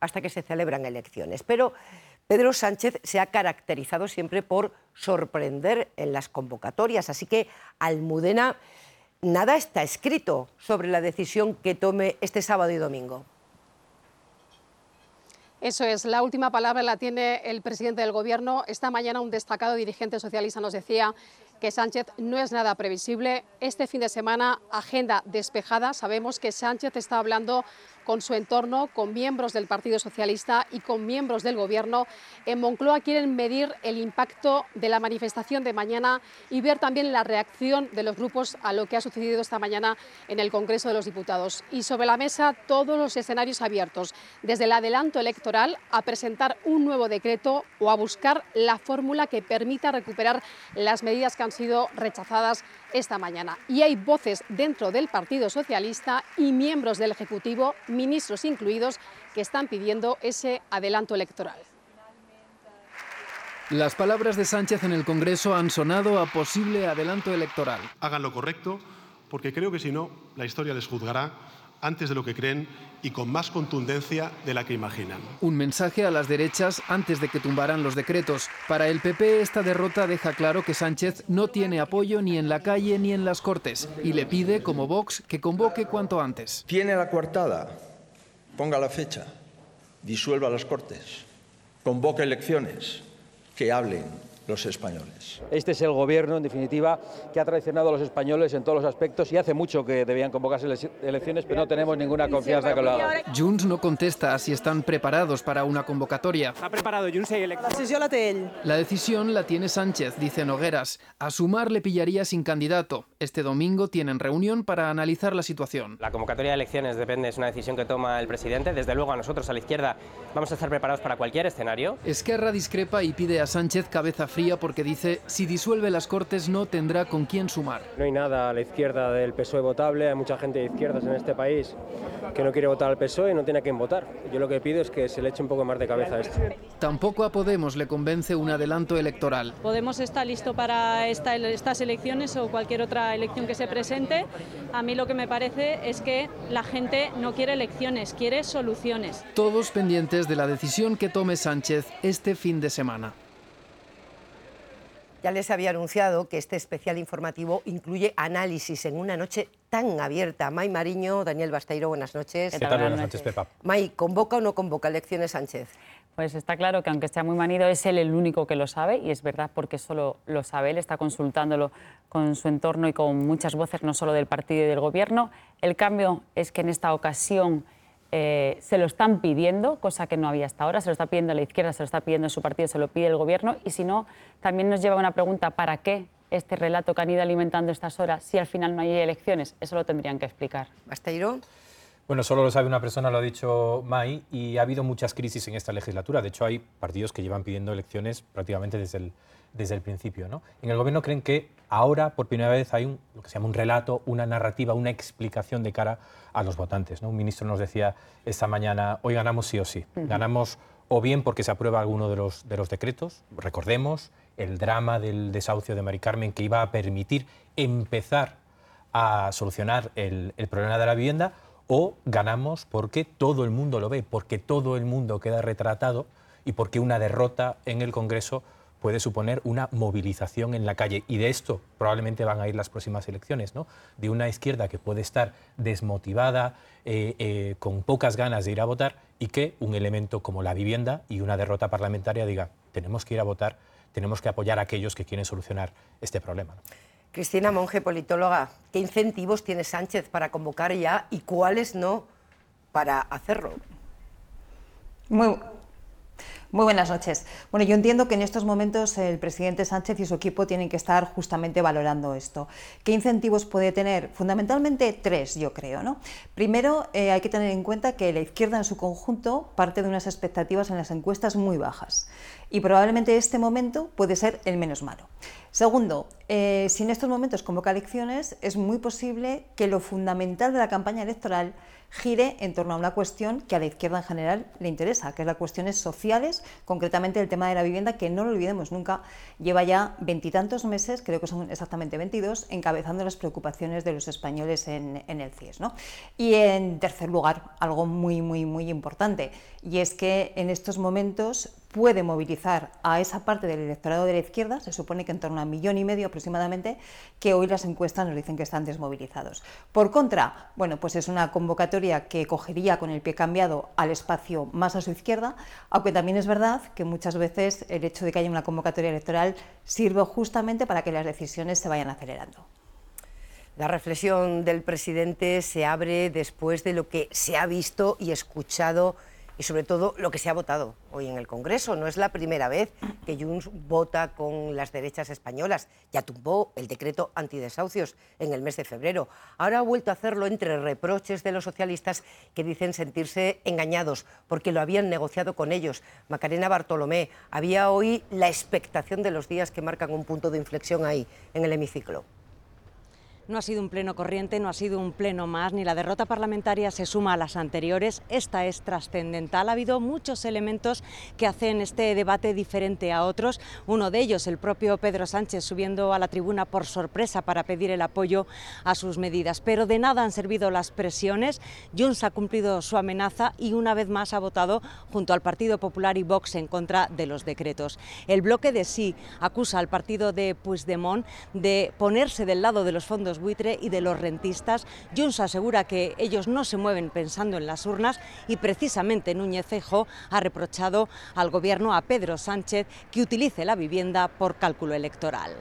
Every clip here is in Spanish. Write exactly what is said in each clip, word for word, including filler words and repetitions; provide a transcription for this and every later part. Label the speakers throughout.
Speaker 1: hasta que se celebran elecciones. Pero Pedro Sánchez se ha caracterizado siempre por sorprender en las convocatorias, así que Almudena, nada está escrito sobre la decisión que tome este sábado y domingo.
Speaker 2: Eso es, la última palabra la tiene el presidente del Gobierno. Esta mañana un destacado dirigente socialista nos decía que Sánchez no es nada previsible. Este fin de semana, agenda despejada. Sabemos que Sánchez está hablando con su entorno, con miembros del Partido Socialista y con miembros del Gobierno. En Moncloa quieren medir el impacto de la manifestación de mañana y ver también la reacción de los grupos a lo que ha sucedido esta mañana en el Congreso de los Diputados. Y sobre la mesa todos los escenarios abiertos, desde el adelanto electoral a presentar un nuevo decreto o a buscar la fórmula que permita recuperar las medidas que han sido rechazadas esta mañana. Y hay voces dentro del Partido Socialista y miembros del Ejecutivo, ministros incluidos, que están pidiendo ese adelanto electoral.
Speaker 3: Las palabras de Sánchez en el Congreso han sonado a posible adelanto electoral.
Speaker 4: Hagan lo correcto, porque creo que si no, la historia les juzgará antes de lo que creen y con más contundencia de la que imaginan.
Speaker 3: Un mensaje a las derechas antes de que tumbaran los decretos. Para el P P esta derrota deja claro que Sánchez no tiene apoyo ni en la calle ni en las Cortes y le pide, como Vox, que convoque cuanto antes.
Speaker 5: Tiene la coartada, ponga la fecha, disuelva las Cortes, convoque elecciones, que hablen los españoles.
Speaker 6: Este es el gobierno, en definitiva, que ha traicionado a los españoles en todos los aspectos y hace mucho que debían convocarse elecciones, pero no tenemos ninguna confianza que lo hagan.
Speaker 3: Junts no contesta si están preparados para una convocatoria.
Speaker 7: Ha preparado Junts y
Speaker 8: La decisió la té ell.
Speaker 3: La decisión la tiene Sánchez, dice Nogueras. A Sumar le pillaría sin candidato. Este domingo tienen reunión para analizar la situación.
Speaker 9: La convocatoria de elecciones depende, es una decisión que toma el presidente. Desde luego a nosotros, a la izquierda, vamos a estar preparados para cualquier escenario.
Speaker 3: Esquerra discrepa y pide a Sánchez cabeza fría porque dice, si disuelve las Cortes no tendrá con quién sumar.
Speaker 6: No hay nada a la izquierda del P S O E votable, hay mucha gente de izquierdas en este país que no quiere votar al P S O E y no tiene a quién votar. Yo lo que pido es que se le eche un poco más de cabeza a esto.
Speaker 3: Tampoco a Podemos le convence un adelanto electoral.
Speaker 10: Podemos estar listo para esta, estas elecciones o cualquier otra elección que se presente. A mí lo que me parece es que la gente no quiere elecciones, quiere soluciones.
Speaker 3: Todos pendientes de la decisión que tome Sánchez este fin de semana.
Speaker 1: Ya les había anunciado que este especial informativo incluye análisis en una noche tan abierta. May Mariño, Daniel Basteiro, buenas noches.
Speaker 11: ¿Qué tal? Buenas noches, Pepa.
Speaker 1: May, ¿convoca o no convoca elecciones Sánchez?
Speaker 11: Pues está claro que aunque sea muy manido, es él el único que lo sabe, y es verdad porque solo lo sabe él, está consultándolo con su entorno y con muchas voces, no solo del partido y del gobierno. El cambio es que en esta ocasión Eh, se lo están pidiendo, cosa que no había hasta ahora, se lo está pidiendo la izquierda, se lo está pidiendo su partido, se lo pide el gobierno, y si no, también nos lleva a una pregunta: ¿para qué este relato que han ido alimentando estas horas si al final no hay elecciones? Eso lo tendrían que explicar.
Speaker 1: ¿Basteiro?
Speaker 12: Bueno, solo lo sabe una persona, lo ha dicho May, y ha habido muchas crisis en esta legislatura. De hecho, hay partidos que llevan pidiendo elecciones prácticamente desde el, desde el principio, ¿no? En el gobierno creen que ahora, por primera vez, hay un, lo que se llama un relato, una narrativa, una explicación de cara a los votantes, ¿no? Un ministro nos decía esta mañana, hoy ganamos sí o sí. Uh-huh. Ganamos o bien porque se aprueba alguno de los, de los decretos, recordemos el drama del desahucio de Mari Carmen, que iba a permitir empezar a solucionar el, el problema de la vivienda, o ganamos porque todo el mundo lo ve, porque todo el mundo queda retratado y porque una derrota en el Congreso puede suponer una movilización en la calle. Y de esto probablemente van a ir las próximas elecciones, ¿no? De una izquierda que puede estar desmotivada, eh, eh, con pocas ganas de ir a votar, y que un elemento como la vivienda y una derrota parlamentaria diga, tenemos que ir a votar, tenemos que apoyar a aquellos que quieren solucionar este problema, ¿no?
Speaker 1: Cristina Monge, politóloga, ¿qué incentivos tiene Sánchez para convocar ya y cuáles no para hacerlo?
Speaker 13: Muy, muy buenas noches. Bueno, yo entiendo que en estos momentos el presidente Sánchez y su equipo tienen que estar justamente valorando esto. ¿Qué incentivos puede tener? Fundamentalmente tres, yo creo, ¿no? Primero, eh, hay que tener en cuenta que la izquierda en su conjunto parte de unas expectativas en las encuestas muy bajas, y probablemente este momento puede ser el menos malo. Segundo, eh, si en estos momentos convoca elecciones, es muy posible que lo fundamental de la campaña electoral gire en torno a una cuestión que a la izquierda en general le interesa, que es las cuestiones sociales, concretamente el tema de la vivienda, que no lo olvidemos nunca, lleva ya veintitantos meses, creo que son exactamente veintidós, encabezando las preocupaciones de los españoles en, en el C I E S, ¿no? Y en tercer lugar, algo muy, muy, muy importante, y es que en estos momentos puede movilizar a esa parte del electorado de la izquierda, se supone que en torno a un millón y medio aproximadamente, que hoy las encuestas nos dicen que están desmovilizados. Por contra, bueno, pues es una convocatoria que cogería con el pie cambiado al espacio más a su izquierda, aunque también es verdad que muchas veces el hecho de que haya una convocatoria electoral sirve justamente para que las decisiones se vayan acelerando.
Speaker 1: La reflexión del presidente se abre después de lo que se ha visto y escuchado y sobre todo lo que se ha votado hoy en el Congreso. No es la primera vez que Junts vota con las derechas españolas. Ya tumbó el decreto antidesahucios en el mes de febrero. Ahora ha vuelto a hacerlo entre reproches de los socialistas que dicen sentirse engañados porque lo habían negociado con ellos. Macarena Bartolomé, había hoy la expectación de los días que marcan un punto de inflexión ahí, en el hemiciclo.
Speaker 7: No ha sido un pleno corriente, no ha sido un pleno más, ni la derrota parlamentaria se suma a las anteriores. Esta es trascendental. Ha habido muchos elementos que hacen este debate diferente a otros. Uno de ellos, el propio Pedro Sánchez subiendo a la tribuna por sorpresa para pedir el apoyo a sus medidas. Pero de nada han servido las presiones. Junts ha cumplido su amenaza y una vez más ha votado junto al Partido Popular y Vox en contra de los decretos. El bloque de Sí acusa al partido de Puigdemont de ponerse del lado de los fondos buitre y de los rentistas. Junts asegura que ellos no se mueven pensando en las urnas y precisamente Núñez Feijóo ha reprochado al gobierno, a Pedro Sánchez, que utilice la vivienda por cálculo electoral.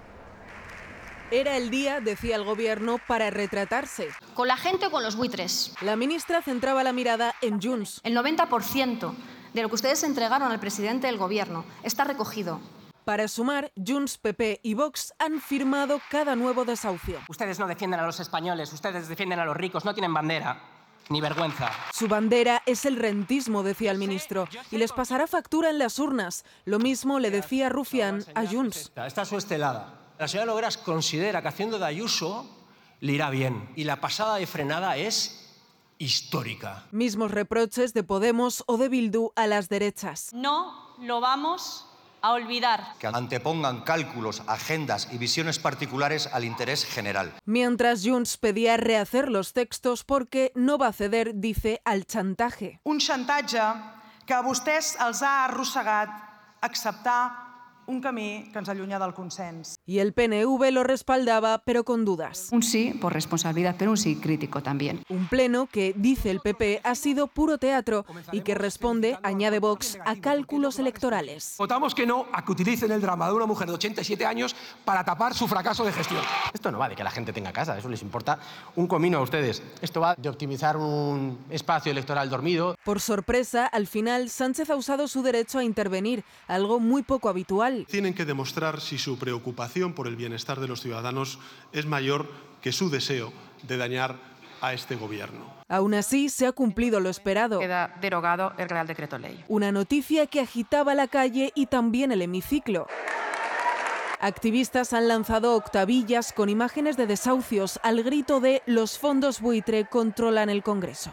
Speaker 8: Era el día, decía el gobierno, para retratarse.
Speaker 14: ¿Con la gente o con los buitres?
Speaker 8: La ministra centraba la mirada en Junts.
Speaker 14: El noventa por ciento de lo que ustedes entregaron al presidente del gobierno está recogido.
Speaker 8: Para sumar, Junts, P P y Vox han firmado cada nuevo desahucio.
Speaker 9: Ustedes no defienden a los españoles, ustedes defienden a los ricos, no tienen bandera, ni vergüenza.
Speaker 8: Su bandera es el rentismo, decía el ministro, y les pasará factura en las urnas. Lo mismo le decía Rufián a Junts.
Speaker 15: Esta es su estelada. La señora Nogueras considera que haciendo de Ayuso le irá bien, y la pasada de frenada es histórica.
Speaker 8: Mismos reproches de Podemos o de Bildu a las derechas.
Speaker 16: No lo vamos a olvidar.
Speaker 17: Que antepongan cálculos, agendas y visiones particulares al interés general.
Speaker 8: Mientras Junts pedía rehacer los textos porque no va a ceder, dice, al chantaje.
Speaker 18: Un xantatge que a vostès els ha arrossegat acceptar un camí que ens allunya del consens.
Speaker 8: Y el P N V lo respaldaba, pero con dudas.
Speaker 19: Un sí por responsabilidad, pero un sí crítico también.
Speaker 8: Un pleno que, dice el P P, ha sido puro teatro y que responde, añade Vox, a cálculos electorales.
Speaker 15: Votamos que no a que utilicen el drama de una mujer de ochenta y siete años para tapar su fracaso de gestión.
Speaker 9: Esto no va de que la gente tenga casa, eso les importa un comino a ustedes. Esto va de optimizar un espacio electoral dormido.
Speaker 8: Por sorpresa, al final, Sánchez ha usado su derecho a intervenir, algo muy poco habitual.
Speaker 4: Tienen que demostrar si su preocupación por el bienestar de los ciudadanos es mayor que su deseo de dañar a este gobierno.
Speaker 8: Aún así, se ha cumplido lo esperado.
Speaker 19: Queda derogado el Real Decreto Ley.
Speaker 8: Una noticia que agitaba la calle y también el hemiciclo. Activistas han lanzado octavillas con imágenes de desahucios al grito de «Los fondos buitre controlan el Congreso».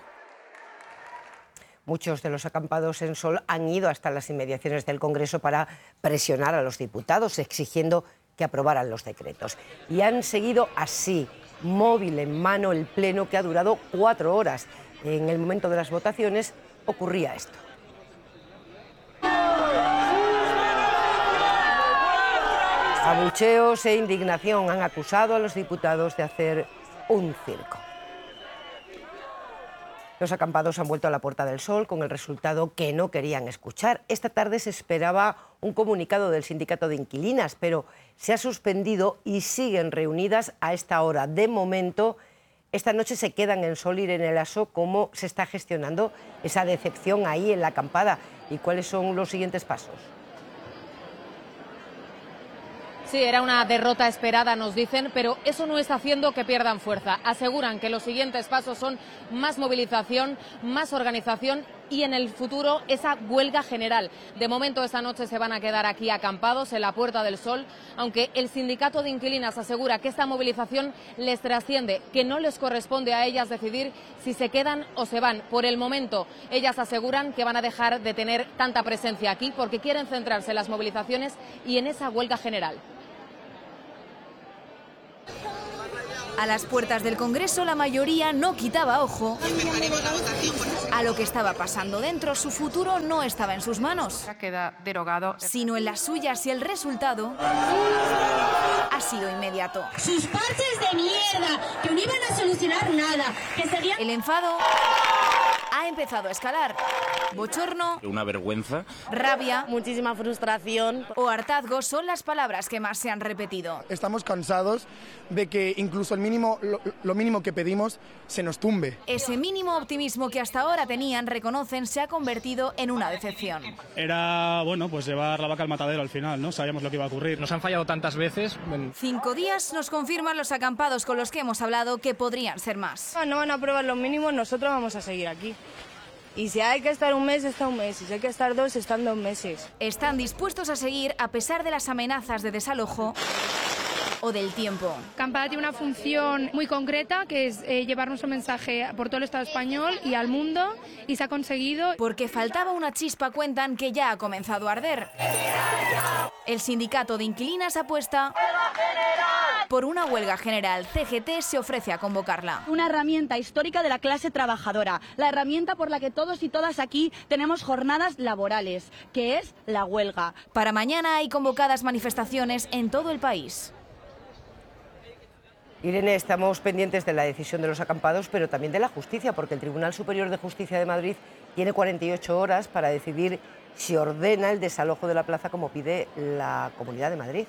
Speaker 1: Muchos de los acampados en Sol han ido hasta las inmediaciones del Congreso para presionar a los diputados, exigiendo que aprobaran los decretos. Y han seguido así, móvil en mano, el pleno que ha durado cuatro horas. En el momento de las votaciones ocurría esto. Abucheos e indignación han acusado a los diputados de hacer un circo. Los acampados han vuelto a la Puerta del Sol con el resultado que no querían escuchar. Esta tarde se esperaba un comunicado del sindicato de inquilinas, pero se ha suspendido y siguen reunidas a esta hora. De momento, esta noche se quedan en Sol, Irene Lasso. ¿Cómo se está gestionando esa decepción ahí en la acampada? ¿Y cuáles son los siguientes pasos?
Speaker 20: Sí, era una derrota esperada, nos dicen, pero eso no está haciendo que pierdan fuerza. Aseguran que los siguientes pasos son más movilización, más organización y en el futuro esa huelga general. De momento esta noche se van a quedar aquí acampados en la Puerta del Sol, aunque el sindicato de inquilinas asegura que esta movilización les trasciende, que no les corresponde a ellas decidir si se quedan o se van. Por el momento ellas aseguran que van a dejar de tener tanta presencia aquí porque quieren centrarse en las movilizaciones y en esa huelga general.
Speaker 21: A las puertas del Congreso la mayoría no quitaba ojo a lo que estaba pasando dentro. Su futuro no estaba en sus manos,
Speaker 19: Queda derogado.
Speaker 21: sino en las suyas, y el resultado ha sido inmediato.
Speaker 22: Sus parches de mierda, que no iban a solucionar nada, que serían...
Speaker 21: El enfado ha empezado a escalar. Bochorno,
Speaker 23: Una vergüenza.
Speaker 21: rabia,
Speaker 22: muchísima frustración
Speaker 21: o hartazgo son las palabras que más se han repetido.
Speaker 24: Estamos cansados de que incluso el mínimo, lo, lo mínimo que pedimos se nos tumbe.
Speaker 21: Ese mínimo optimismo que hasta ahora tenían, reconocen, se ha convertido en una decepción.
Speaker 25: Era, bueno, pues llevar la vaca al matadero al final, ¿no? Sabíamos lo que iba a ocurrir. Nos han fallado tantas veces.
Speaker 21: Cinco días nos confirman los acampados con los que hemos hablado que podrían ser más.
Speaker 22: No van a aprobar los mínimos, nosotros vamos a seguir aquí. Y si hay que estar un mes, está un mes. Y si hay que estar dos, están dos meses.
Speaker 21: Están dispuestos a seguir a pesar de las amenazas de desalojo o del tiempo.
Speaker 26: Acampada tiene una función muy concreta, que es eh, llevar nuestro mensaje por todo el Estado español y al mundo, y se ha conseguido.
Speaker 21: Porque faltaba una chispa, cuentan que ya ha comenzado a arder. El sindicato de inquilinas apuesta por una huelga general. C G T se ofrece a convocarla.
Speaker 22: Una herramienta histórica de la clase trabajadora, la herramienta por la que todos y todas aquí tenemos jornadas laborales, que es la huelga.
Speaker 21: Para mañana hay convocadas manifestaciones en todo el país.
Speaker 1: Irene, estamos pendientes de la decisión de los acampados, pero también de la justicia, porque el Tribunal Superior de Justicia de Madrid tiene cuarenta y ocho horas para decidir si ordena el desalojo de la plaza como pide la Comunidad de Madrid.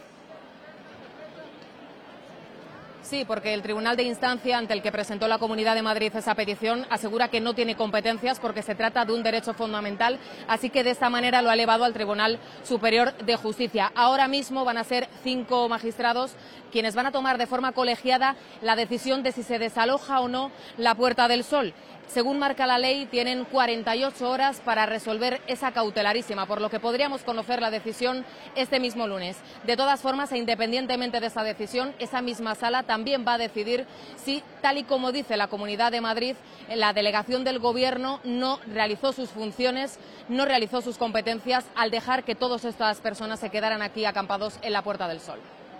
Speaker 20: Sí, porque el Tribunal de Instancia ante el que presentó la Comunidad de Madrid esa petición asegura que no tiene competencias porque se trata de un derecho fundamental, así que de esta manera lo ha elevado al Tribunal Superior de Justicia. Ahora mismo van a ser cinco magistrados quienes van a tomar de forma colegiada la decisión de si se desaloja o no la Puerta del Sol. Según marca la ley, tienen cuarenta y ocho horas para resolver esa cautelarísima, por lo que podríamos conocer la decisión este mismo lunes. De todas formas, e independientemente de esa decisión, esa misma sala también va a decidir si, tal y como dice la Comunidad de Madrid, la delegación del Gobierno no realizó sus funciones, no realizó sus competencias al dejar que todas estas personas se quedaran aquí acampados en la Puerta del Sol.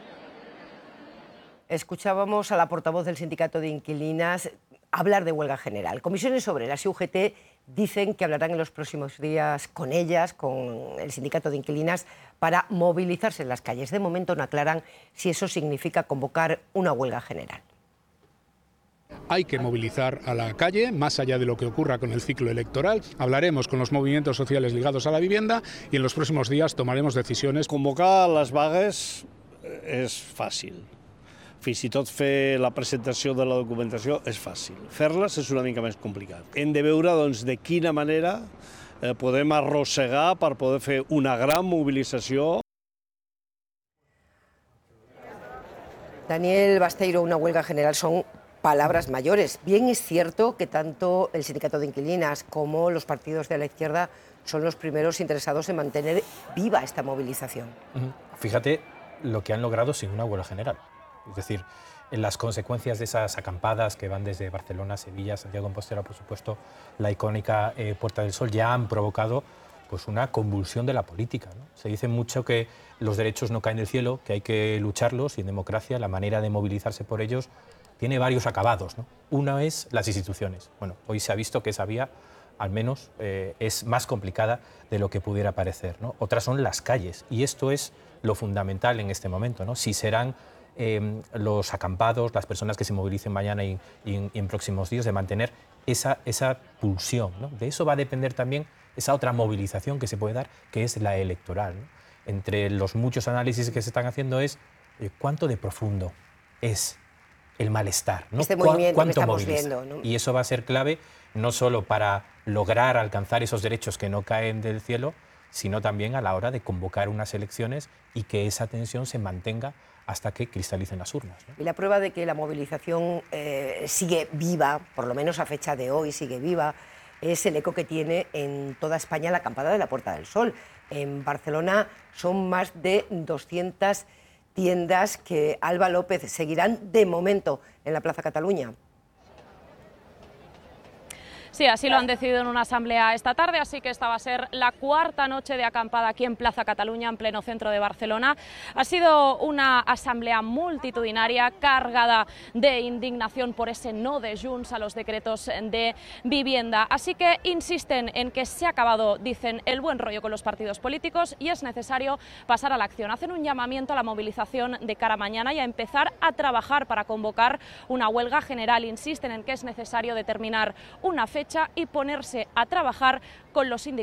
Speaker 1: Escuchábamos a la portavoz del Sindicato de Inquilinas hablar de huelga general. Comisiones Obreras y U G T dicen que hablarán en los próximos días con ellas, con el Sindicato de Inquilinas, para movilizarse en las calles. De momento no aclaran si eso significa convocar una huelga general.
Speaker 27: Hay que movilizar a la calle, más allá de lo que ocurra con el ciclo electoral. Hablaremos con los movimientos sociales ligados a la vivienda y en los próximos días tomaremos decisiones.
Speaker 28: Convocar les vagues és fàcil. Fins i tot fer la presentació de la documentació és fàcil. Fer-les és una mica més complicat. Hem de veure doncs, de quina manera eh, podem arrossegar per poder fer una gran mobilització.
Speaker 1: Daniel Basteiro, una huelga general son palabras mayores. Bien es cierto que tanto el Sindicato de Inquilinas como los partidos de la izquierda son los primeros interesados en mantener viva esta movilización.
Speaker 12: Fíjate lo que han logrado sin una huelga general. Es decir, en las consecuencias de esas acampadas que van desde Barcelona, Sevilla, Santiago de Compostela, por supuesto, la icónica eh, Puerta del Sol, ya han provocado pues, una convulsión de la política, ¿no? Se dice mucho que los derechos no caen del cielo, que hay que lucharlos, y en democracia la manera de movilizarse por ellos tiene varios acabados, ¿no? Una es las instituciones. Bueno, hoy se ha visto que esa vía, al menos, eh, es más complicada de lo que pudiera parecer, ¿no? Otras son las calles, y esto es lo fundamental en este momento, ¿no? Si serán Eh, los acampados, las personas que se movilicen mañana y, y, en, y en próximos días, de mantener esa, esa pulsión, ¿no? De eso va a depender también esa otra movilización que se puede dar, que es la electoral, ¿no? Entre los muchos análisis que se están haciendo es eh, cuánto de profundo es el malestar, ¿no?
Speaker 1: Este movimiento
Speaker 12: ¿Cuánto
Speaker 1: que estamos
Speaker 12: moviliza?
Speaker 1: viendo, ¿no?
Speaker 12: Y eso va a ser clave no solo para lograr alcanzar esos derechos que no caen del cielo, sino también a la hora de convocar unas elecciones y que esa tensión se mantenga hasta que cristalicen las urnas, ¿no?
Speaker 1: Y la prueba de que la movilización eh, sigue viva, por lo menos a fecha de hoy sigue viva, es el eco que tiene en toda España la acampada de la Puerta del Sol. En Barcelona son más de doscientas tiendas que Alba López seguirán de momento en la Plaza Cataluña.
Speaker 20: Sí, así lo han decidido en una asamblea esta tarde, así que esta va a ser la cuarta noche de acampada aquí en Plaza Cataluña, en pleno centro de Barcelona. Ha sido una asamblea multitudinaria, cargada de indignación por ese no de Junts a los decretos de vivienda. Así que insisten en que se ha acabado, dicen, el buen rollo con los partidos políticos y es necesario pasar a la acción. Hacen un llamamiento a la movilización de cara a mañana y a empezar a trabajar para convocar una huelga general. Insisten en que es necesario determinar una fecha y ponerse a trabajar con los sindicatos.